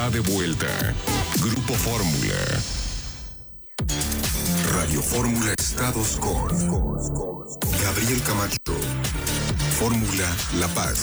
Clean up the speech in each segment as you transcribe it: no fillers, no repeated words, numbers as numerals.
está de vuelta. Grupo Fórmula. Radio Fórmula Estados con Gabriel Camacho. Fórmula La Paz.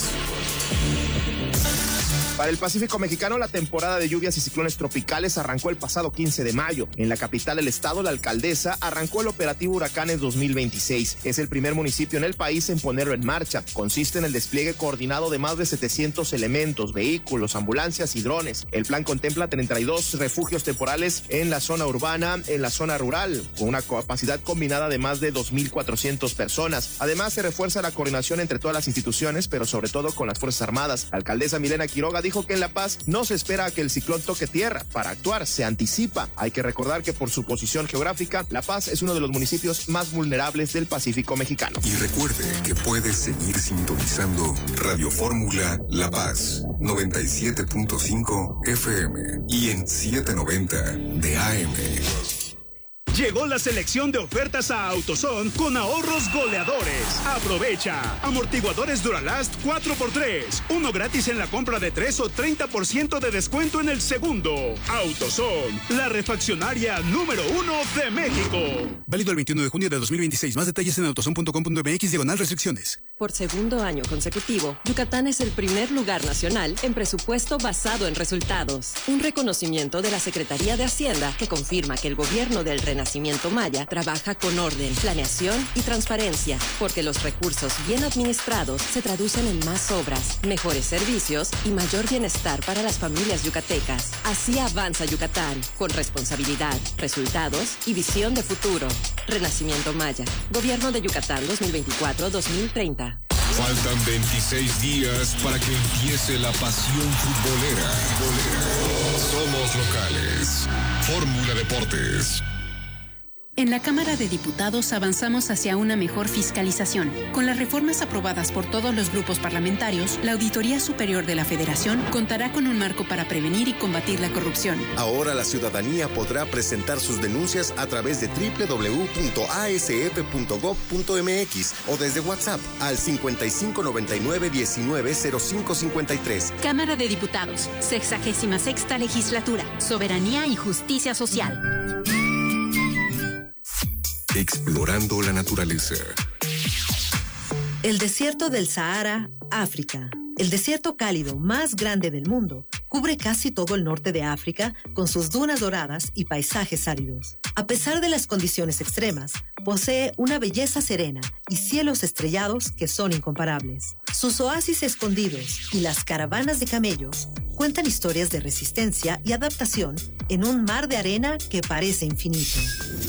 Para el Pacífico mexicano, la temporada de lluvias y ciclones tropicales arrancó el pasado 15 de mayo. En la capital del estado, la alcaldesa arrancó el operativo Huracanes 2026. Es el primer municipio en el país en ponerlo en marcha. Consiste en el despliegue coordinado de más de 700 elementos, vehículos, ambulancias y drones. El plan contempla 32 refugios temporales en la zona urbana, en la zona rural, con una capacidad combinada de más de 2,400 personas. Además, se refuerza la coordinación entre todas las instituciones, pero sobre todo con las Fuerzas Armadas. La alcaldesa Milena Quiroga dijo que en La Paz no se espera a que el ciclón toque tierra. Para actuar se anticipa. Hay que recordar que por su posición geográfica, La Paz es uno de los municipios más vulnerables del Pacífico mexicano. Y recuerde que puede seguir sintonizando Radio Fórmula La Paz 97.5 FM y en 790 de AM. Llegó la selección de ofertas a AutoZone con ahorros goleadores. Aprovecha. Amortiguadores Duralast 4x3. Uno gratis en la compra de 3 o 30% de descuento en el segundo. AutoZone, la refaccionaria número 1 de México. Válido el 21 de junio de 2026. Más detalles en autozone.com.mx/restricciones. Por segundo año consecutivo, Yucatán es el primer lugar nacional en presupuesto basado en resultados. Un reconocimiento de la Secretaría de Hacienda que confirma que el gobierno del Renacimiento Maya trabaja con orden, planeación y transparencia, porque los recursos bien administrados se traducen en más obras, mejores servicios y mayor bienestar para las familias yucatecas. Así avanza Yucatán, con responsabilidad, resultados y visión de futuro. Renacimiento Maya, Gobierno de Yucatán 2024-2030. Faltan 26 días para que empiece la pasión futbolera. Somos locales. Fórmula Deportes. En la Cámara de Diputados avanzamos hacia una mejor fiscalización. Con las reformas aprobadas por todos los grupos parlamentarios, la Auditoría Superior de la Federación contará con un marco para prevenir y combatir la corrupción. Ahora la ciudadanía podrá presentar sus denuncias a través de www.asf.gov.mx o desde WhatsApp al 5599-190553. Cámara de Diputados, 66ª Legislatura, Soberanía y Justicia Social. Explorando la naturaleza. El desierto del Sahara, África. El desierto cálido más grande del mundo cubre casi todo el norte de África con sus dunas doradas y paisajes áridos. A pesar de las condiciones extremas, posee una belleza serena y cielos estrellados que son incomparables. Sus oasis escondidos y las caravanas de camellos cuentan historias de resistencia y adaptación en un mar de arena que parece infinito.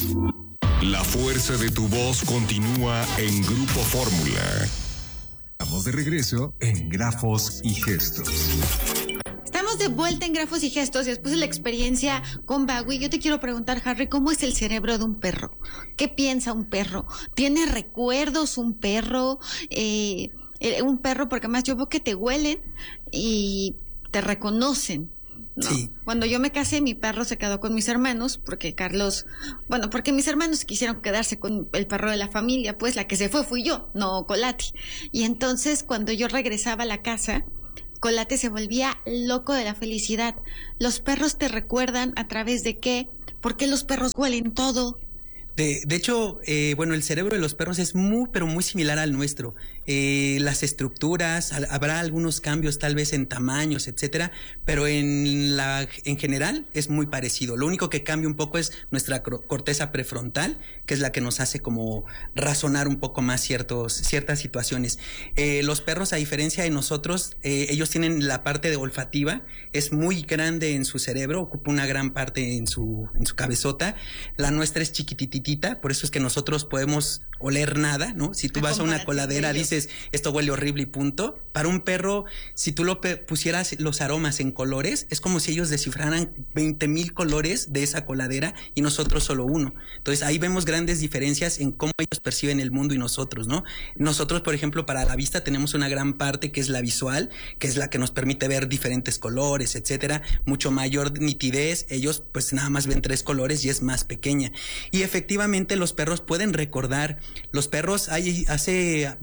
La fuerza de tu voz continúa en Grupo Fórmula. Estamos de regreso en Grafos y Gestos. Estamos de vuelta en Grafos y Gestos y después de la experiencia con Bagui, yo te quiero preguntar, Harry, ¿cómo es el cerebro de un perro? ¿Qué piensa un perro? ¿Tiene recuerdos un perro? Un perro, porque además yo veo que te huelen y te reconocen. No. Sí. Cuando yo me casé, mi perro se quedó con mis hermanos, porque porque mis hermanos quisieron quedarse con el perro de la familia, pues la que se fui yo, no Colate. Y entonces cuando yo regresaba a la casa, Colate se volvía loco de la felicidad. ¿Los perros te recuerdan a través de qué? ¿Por qué los perros huelen todo? De hecho, el cerebro de los perros es pero muy similar al nuestro. Las estructuras, habrá algunos cambios tal vez en tamaños, etcétera, pero en general es muy parecido. Lo único que cambia un poco es nuestra corteza prefrontal, que es la que nos hace como razonar un poco más ciertas situaciones. Los perros, a diferencia de nosotros, ellos tienen la parte de olfativa, es muy grande en su cerebro, ocupa una gran parte en su cabezota. La nuestra es chiquititita, por eso es que nosotros podemos oler nada, ¿no? Si tú vas a una coladera, dices, esto huele horrible y punto. Para un perro, si tú lo pusieras los aromas en colores, es como si ellos descifraran 20,000 colores de esa coladera y nosotros solo uno. Entonces ahí vemos grandes diferencias en cómo ellos perciben el mundo y nosotros, ¿no? Nosotros, por ejemplo, para la vista tenemos una gran parte que es la visual, que es la que nos permite ver diferentes colores, etcétera, mucho mayor nitidez. Ellos pues nada más ven 3 colores y es más pequeña. Y efectivamente los perros pueden recordar. Los perros, hace muy poco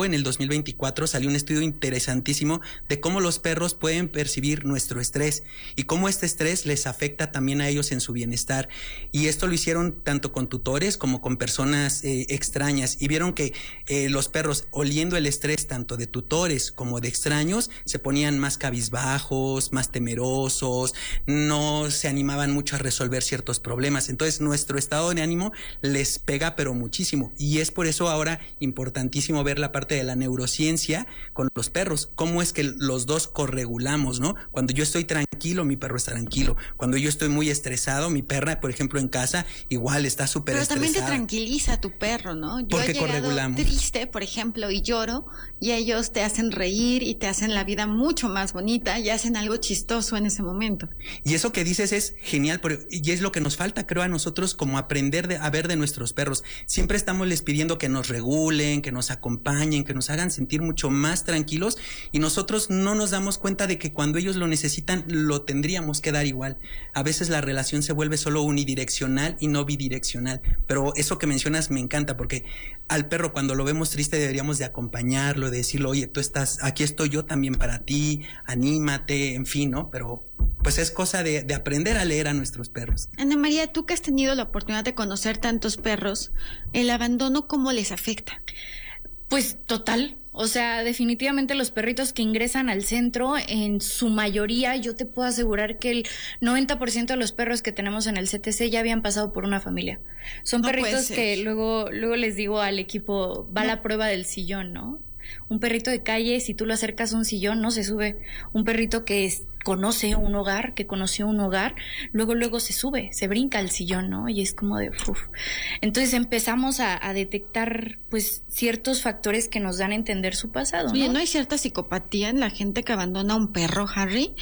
tiempo, en el 2024, salió un estudio interesantísimo de cómo los perros pueden percibir nuestro estrés y cómo este estrés les afecta también a ellos en su bienestar. Y esto lo hicieron tanto con tutores como con personas extrañas, y vieron que los perros, oliendo el estrés tanto de tutores como de extraños, se ponían más cabizbajos, más temerosos, no se animaban mucho a resolver ciertos problemas. Entonces nuestro estado de ánimo les pega pero muchísimo, y es por eso ahora importantísimo ver la parte de la neurociencia con los perros, cómo es que los dos corregulamos, ¿no? Cuando yo estoy tranquilo, mi perro está tranquilo. Cuando yo estoy muy estresado, mi perra, por ejemplo, en casa, igual está súper estresada. Pero también te tranquiliza tu perro, ¿no? Yo Porque he llegado corregulamos. triste, por ejemplo, y lloro, y ellos te hacen reír y te hacen la vida mucho más bonita y hacen algo chistoso en ese momento. Y eso que dices es genial, y es lo que nos falta, creo, a nosotros, como aprender a ver de nuestros perros. Siempre estamos les pidiendo que nos regulen, que nos acompañen, que nos hagan sentir mucho más tranquilos, y nosotros no nos damos cuenta de que cuando ellos lo necesitan, lo tendríamos que dar igual. A veces la relación se vuelve solo unidireccional y no bidireccional, pero eso que mencionas me encanta, porque al perro, cuando lo vemos triste, deberíamos de acompañarlo, de decirle, oye, tú estás, aquí estoy yo también para ti, anímate, en fin, ¿no? Pero pues es cosa de aprender a leer a nuestros perros. Ana María, tú que has tenido la oportunidad de conocer tantos perros, ¿el abandono cómo les afecta? Pues total. O sea, definitivamente los perritos que ingresan al centro, en su mayoría, yo te puedo asegurar que el 90% de los perros que tenemos en el CTC ya habían pasado por una familia. Son perritos que luego les digo al equipo, va la prueba del sillón, ¿no? Un perrito de calle, si tú lo acercas a un sillón, no se sube. Un perrito que conoce un hogar, que conoció un hogar, luego se sube, se brinca al sillón, ¿no? Y es como de uf. Entonces empezamos a detectar pues ciertos factores que nos dan a entender su pasado, ¿no? Oye, ¿no hay cierta psicopatía en la gente que abandona a un perro, Harry?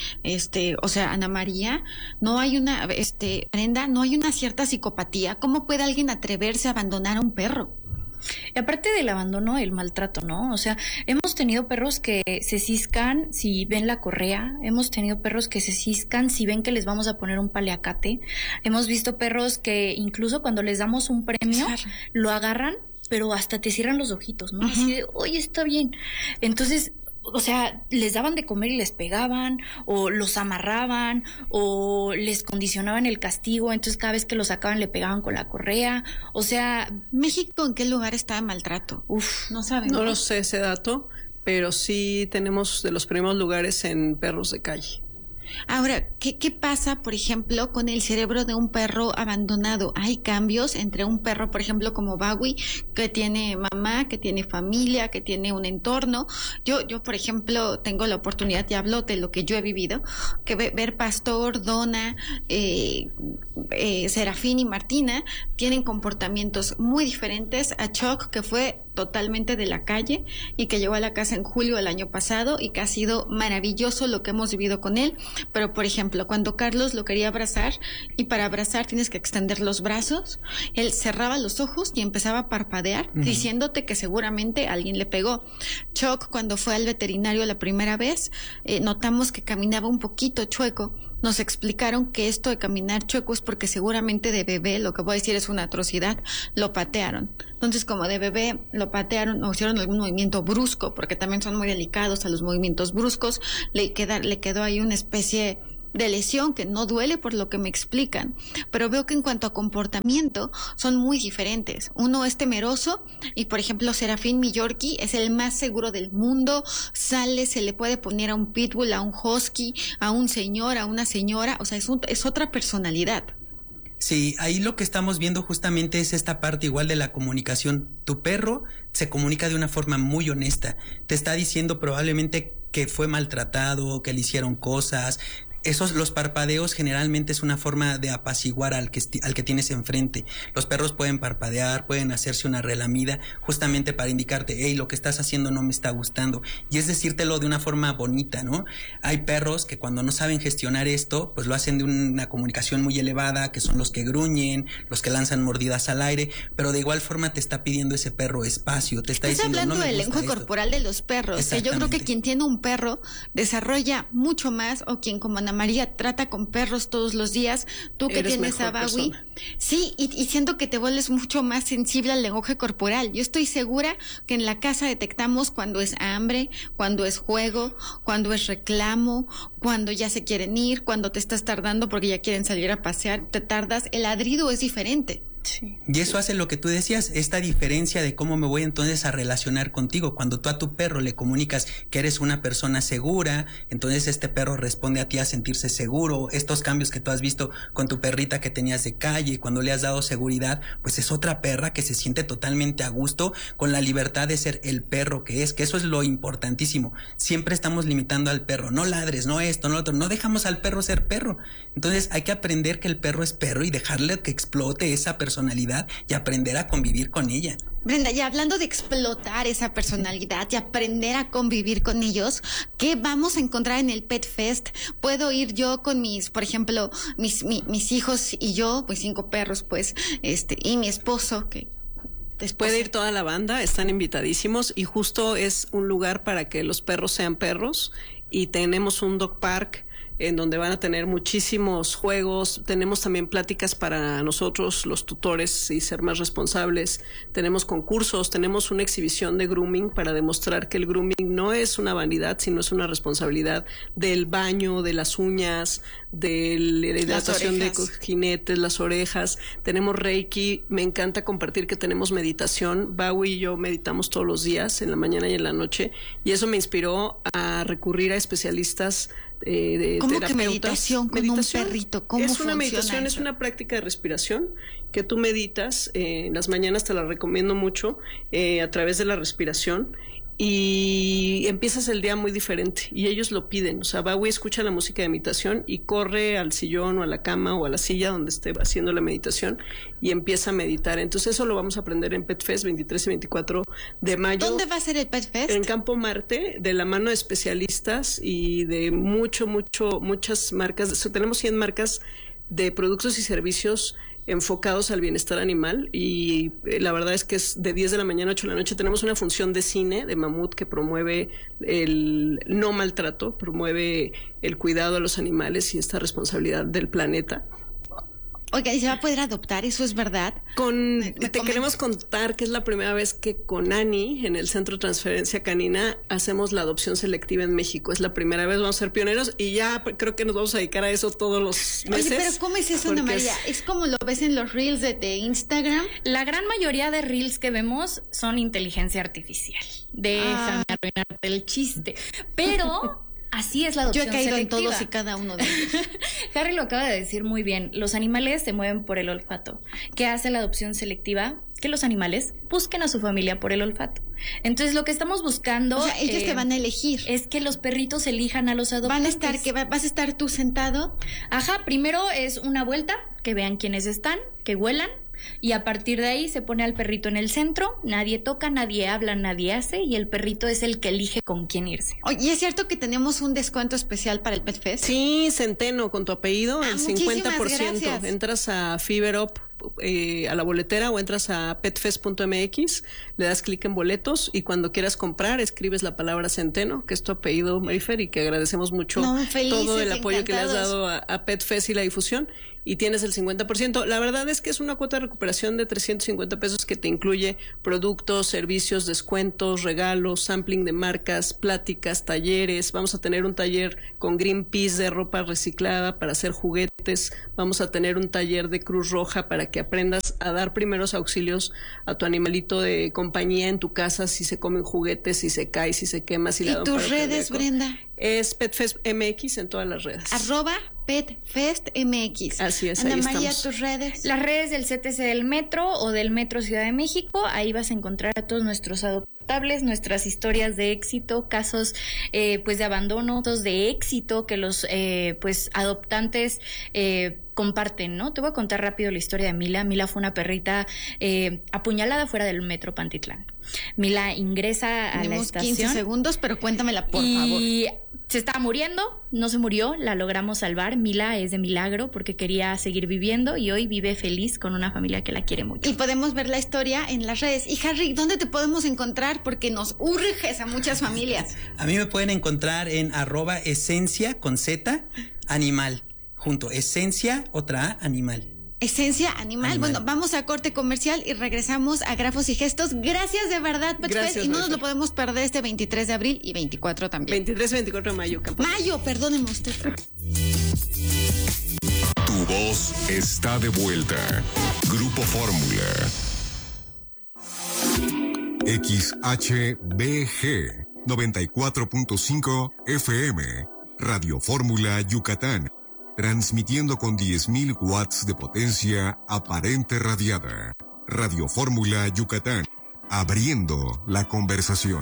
O sea, Ana María, no hay una, Brenda, no hay una cierta psicopatía. ¿Cómo puede alguien atreverse a abandonar a un perro? Y aparte del abandono, el maltrato, ¿no? O sea, hemos tenido perros que se ciscan si ven la correa, hemos tenido perros que se ciscan si ven que les vamos a poner un paliacate, hemos visto perros que incluso cuando les damos un premio, lo agarran, pero hasta te cierran los ojitos, ¿no? Así de, oye, está bien. Entonces, o sea, les daban de comer y les pegaban, o los amarraban, o les condicionaban el castigo, entonces cada vez que lo sacaban le pegaban con la correa. O sea, ¿México en qué lugar está de maltrato? No saben. No lo sé ese dato, pero sí tenemos de los primeros lugares en perros de calle. Ahora, ¿qué pasa, por ejemplo, con el cerebro de un perro abandonado? ¿Hay cambios entre un perro, por ejemplo, como Bagui, que tiene mamá, que tiene familia, que tiene un entorno? Yo, por ejemplo, tengo la oportunidad, y hablo de lo que yo he vivido, que ver Pastor, Donna, Serafín y Martina tienen comportamientos muy diferentes a Chuck, que fue totalmente de la calle y que llegó a la casa en julio del año pasado y que ha sido maravilloso lo que hemos vivido con él. Pero, por ejemplo, cuando Carlos lo quería abrazar, y para abrazar tienes que extender los brazos, él cerraba los ojos y empezaba a parpadear, diciéndote que seguramente alguien le pegó. Chuck, cuando fue al veterinario la primera vez, notamos que caminaba un poquito chueco. Nos explicaron que esto de caminar chueco es porque seguramente de bebé, lo que voy a decir es una atrocidad, lo patearon. Entonces, como de bebé lo patearon o hicieron algún movimiento brusco, porque también son muy delicados a los movimientos bruscos, le quedó ahí una especie de lesión que no duele por lo que me explican, pero veo que en cuanto a comportamiento son muy diferentes. Uno es temeroso y, por ejemplo, Serafín, mi Yorkie, es el más seguro del mundo, sale, se le puede poner a un pitbull, a un husky, a un señor, a una señora, o sea, es otra personalidad. Sí, ahí lo que estamos viendo justamente es esta parte igual de la comunicación. Tu perro se comunica de una forma muy honesta, te está diciendo probablemente que fue maltratado, que le hicieron cosas. Los parpadeos generalmente es una forma de apaciguar al que tienes enfrente. Los perros pueden parpadear, pueden hacerse una relamida justamente para indicarte, hey, lo que estás haciendo no me está gustando. Y es decírtelo de una forma bonita, ¿no? Hay perros que cuando no saben gestionar esto, pues lo hacen de una comunicación muy elevada, que son los que gruñen, los que lanzan mordidas al aire, pero de igual forma te está pidiendo ese perro espacio, te está diciendo, hablando no me del gusta lenguaje corporal de los perros, que yo creo que quien tiene un perro desarrolla mucho más, o quien como Ana María trata con perros todos los días, tú que tienes a Bawi. Sí, y siento que te vuelves mucho más sensible al lenguaje corporal. Yo estoy segura que en la casa detectamos cuando es hambre, cuando es juego, cuando es reclamo, cuando ya se quieren ir, cuando te estás tardando porque ya quieren salir a pasear, te tardas, el ladrido es diferente. Sí. Y eso hace lo que tú decías, esta diferencia de cómo me voy entonces a relacionar contigo. Cuando tú a tu perro le comunicas que eres una persona segura, entonces este perro responde a ti a sentirse seguro. Estos cambios que tú has visto con tu perrita que tenías de calle, cuando le has dado seguridad, pues es otra perra que se siente totalmente a gusto con la libertad de ser el perro que es, que eso es lo importantísimo. Siempre estamos limitando al perro, no ladres, no esto, no lo otro, no dejamos al perro ser perro. Entonces hay que aprender que el perro es perro y dejarle que explote esa personalidad y aprender a convivir con ella. Brenda, ya hablando de explotar esa personalidad y aprender a convivir con ellos, ¿qué vamos a encontrar en el Pet Fest? ¿Puedo ir yo con por ejemplo, mis hijos y yo, pues 5 perros, pues, y mi esposo, que puede ir toda la banda, están invitadísimos, y justo es un lugar para que los perros sean perros, y tenemos un dog park en donde van a tener muchísimos juegos. Tenemos también pláticas para nosotros, los tutores, y ser más responsables. Tenemos concursos, tenemos una exhibición de grooming para demostrar que el grooming no es una vanidad, sino es una responsabilidad del baño, de las uñas, de la hidratación de jinetes, las orejas. Tenemos Reiki. Me encanta compartir que tenemos meditación. Bawi y yo meditamos todos los días, en la mañana y en la noche, y eso me inspiró a recurrir a especialistas ¿Cómo que meditación con un perrito? ¿Cómo es una meditación? Es una práctica de respiración que tú meditas en las mañanas, te la recomiendo mucho, a través de la respiración, y empiezas el día muy diferente, y ellos lo piden. O sea, Bawi escucha la música de meditación y corre al sillón o a la cama o a la silla donde esté haciendo la meditación y empieza a meditar. Entonces eso lo vamos a aprender en Pet Fest 23 y 24 de mayo. ¿Dónde va a ser el Pet Fest? En Campo Marte, de la mano de especialistas y de muchas marcas. Tenemos 100 marcas de productos y servicios enfocados al bienestar animal, y la verdad es que es de 10 de la mañana a 8 de la noche. Tenemos una función de cine de Mamut que promueve el no maltrato, promueve el cuidado a los animales y esta responsabilidad del planeta. Oiga, ¿y se va a poder adoptar? ¿Eso es verdad? Te queremos contar que es la primera vez que con Ani, en el Centro de Transferencia Canina, hacemos la adopción selectiva en México. Es la primera vez, vamos a ser pioneros, y ya creo que nos vamos a dedicar a eso todos los meses. Oye, pero ¿cómo es eso, Ana María? ¿Es como lo ves en los reels de Instagram? La gran mayoría de reels que vemos son inteligencia artificial. Déjame arruinarte el chiste. Pero así es la adopción selectiva. Yo he caído selectiva. en todos y cada uno de ellos. Harry lo acaba de decir muy bien. Los animales se mueven por el olfato. ¿Qué hace la adopción selectiva? Que los animales busquen a su familia por el olfato. Entonces, lo que estamos buscando... O sea, ellos te van a elegir. Es que los perritos elijan a los adoptantes. ¿Vas a estar tú sentado? Ajá, primero es una vuelta, que vean quiénes están, que huelan, y a partir de ahí se pone al perrito en el centro, nadie toca, nadie habla, nadie hace, y el perrito es el que elige con quién irse. Oye, ¿y es cierto que tenemos un descuento especial para el Pet Fest? Sí, Centeno, con tu apellido, el 50%. Gracias. Entras a FiberUp, a la boletera, o entras a petfest.mx, le das clic en boletos, y cuando quieras comprar escribes la palabra Centeno, que es tu apellido, Marifer, y que agradecemos mucho todo el apoyo que le has dado a Pet Fest y la difusión, y tienes el 50%. La verdad es que es una cuota de recuperación de 350 pesos que te incluye productos, servicios, descuentos, regalos, sampling de marcas, pláticas, talleres. Vamos a tener un taller con Greenpeace de ropa reciclada para hacer juguetes. Vamos a tener un taller de Cruz Roja para que aprendas a dar primeros auxilios a tu animalito de compañía en tu casa, si se comen juguetes, si se cae, si se quema, si le da un paro cardíaco. ¿Y tus redes, Brenda? Es Petfest MX en todas las redes. @PetFestMX. Así es, Ana ahí María, estamos. tus redes. Las redes del CTC del Metro o del Metro Ciudad de México, ahí vas a encontrar a todos nuestros adoptables, nuestras historias de éxito, casos pues de abandono, de éxito que los pues adoptantes comparten, ¿no? Te voy a contar rápido la historia de Mila. Mila fue una perrita apuñalada fuera del Metro Pantitlán. Mila ingresa a la estación. 15 segundos, pero cuéntamela, por favor. Y Se estaba muriendo, no se murió, la logramos salvar. Mila es de milagro porque quería seguir viviendo y hoy vive feliz con una familia que la quiere mucho. Y podemos ver la historia en las redes. Y Harry, ¿dónde te podemos encontrar? Porque nos urges a muchas familias. A mí me pueden encontrar en @esencia con Z animal, junto esencia otra A animal. Esencia animal. Bueno, vamos a corte comercial y regresamos a Grafos y Gestos. Gracias de verdad, PetFest. Y no nos lo podemos perder este 23 de abril y 24 también. 23 y 24 de mayo, Campo. Mayo, perdóneme usted. Tu voz está de vuelta. Grupo Fórmula. XHBG 94.5 FM. Radio Fórmula Yucatán. Transmitiendo con 10.000 watts de potencia aparente radiada. Radio Fórmula Yucatán. Abriendo la conversación.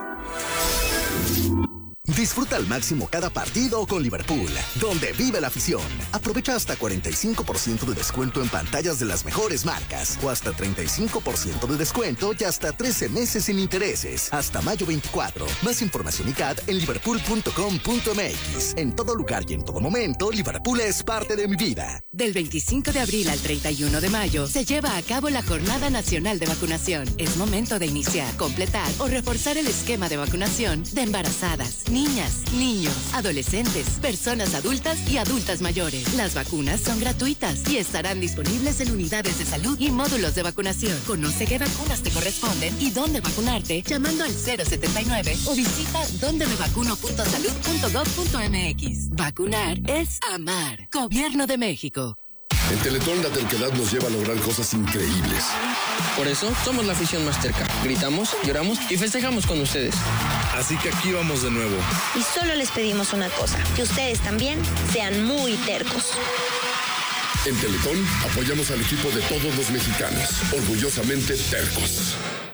Disfruta al máximo cada partido con Liverpool, donde vive la afición. Aprovecha hasta 45% de descuento en pantallas de las mejores marcas, o hasta 35% de descuento y hasta 13 meses sin intereses, hasta mayo 24. Más información y CAT en liverpool.com.mx. En todo lugar y en todo momento, Liverpool es parte de mi vida. Del 25 de abril al 31 de mayo se lleva a cabo la Jornada Nacional de Vacunación. Es momento de iniciar, completar o reforzar el esquema de vacunación de embarazadas, niñas, niños, adolescentes, personas adultas y adultas mayores. Las vacunas son gratuitas y estarán disponibles en unidades de salud y módulos de vacunación. Conoce qué vacunas te corresponden y dónde vacunarte llamando al 079 o visita dondemevacuno.salud.gov.mx. Vacunar es amar. Gobierno de México. En Teletón la terquedad nos lleva a lograr cosas increíbles. Por eso somos la afición más terca. Gritamos, lloramos y festejamos con ustedes. Así que aquí vamos de nuevo. Y solo les pedimos una cosa, que ustedes también sean muy tercos. En Teletón apoyamos al equipo de todos los mexicanos, orgullosamente tercos.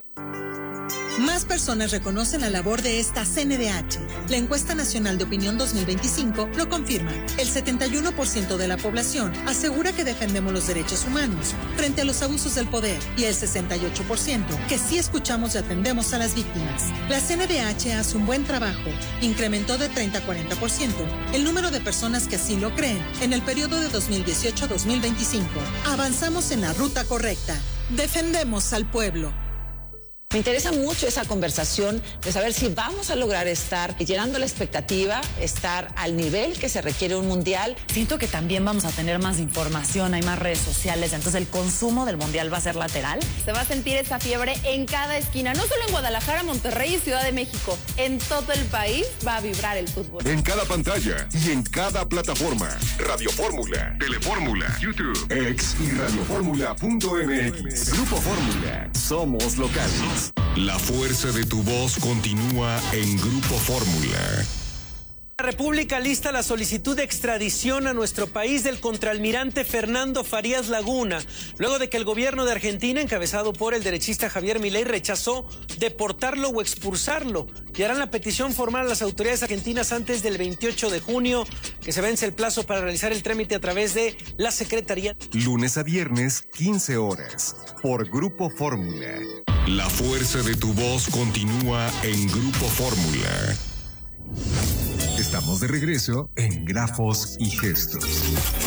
Más personas reconocen la labor de esta CNDH. La encuesta nacional de opinión 2025 lo confirma. El 71% de la población asegura que defendemos los derechos humanos frente a los abusos del poder y el 68% que sí escuchamos y atendemos a las víctimas. La CNDH hace un buen trabajo. Incrementó de 30 a 40% el número de personas que así lo creen en el periodo de 2018 a 2025. Avanzamos en la ruta correcta. Defendemos al pueblo. Me interesa mucho esa conversación de saber si vamos a lograr estar llenando la expectativa, estar al nivel que se requiere un mundial. Siento que también vamos a tener más información, hay más redes sociales, entonces el consumo del mundial va a ser lateral. Se va a sentir esa fiebre en cada esquina, no solo en Guadalajara, Monterrey y Ciudad de México. En todo el país va a vibrar el fútbol. En cada pantalla y en cada plataforma. Radio Fórmula, Telefórmula, YouTube, X y radioformula.mx. Grupo Fórmula. Somos locales. La fuerza de tu voz continúa en Grupo Fórmula. La República lista la solicitud de extradición a nuestro país del contraalmirante Fernando Farías Laguna, luego de que el gobierno de Argentina, encabezado por el derechista Javier Milei, rechazó deportarlo o expulsarlo, y harán la petición formal a las autoridades argentinas antes del 28 de junio, que se vence el plazo para realizar el trámite a través de la Secretaría. Lunes a viernes, 15 horas, por Grupo Fórmula. La fuerza de tu voz continúa en Grupo Fórmula. Estamos de regreso en Grafos y Gestos.